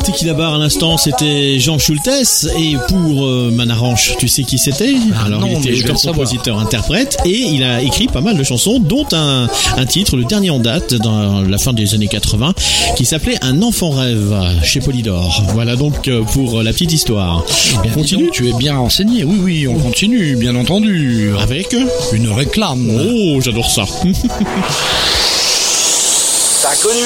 Tiki Labar à l'instant, c'était Jean Schultes. Et pour Manaranche, tu sais qui c'était? Alors non, il était auteur, compositeur, interprète, et il a écrit pas mal de chansons, dont un titre, le dernier en date, dans la fin des années 80, qui s'appelait Un enfant rêve, chez Polydor. Voilà donc pour la petite histoire. On continue. Tu es bien renseigné. Oui, on continue, bien entendu. Avec une réclame. Oh, j'adore ça. T'as connu